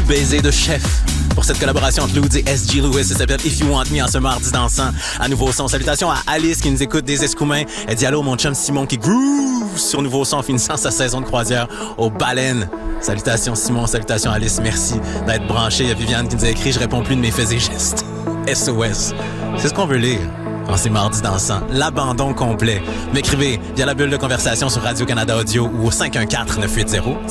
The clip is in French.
baiser de chef pour cette collaboration entre Ludes et S.G. Lewis. Ça s'appelle If You Want Me en ce mardi dansant. À Nouveau Son. Salutations à Alice qui nous écoute des Escoumins. Elle dit allô mon chum Simon qui groove sur Nouveau Son finissant sa saison de croisière aux baleines. Salutations Simon, salutations Alice. Merci d'être branché. Il y a Viviane qui nous a écrit « Je réponds plus de mes faits et gestes. » SOS. C'est ce qu'on veut lire en ces mardis dansants. L'abandon complet. M'écrivez via la bulle de conversation sur Radio-Canada Audio ou au 514-980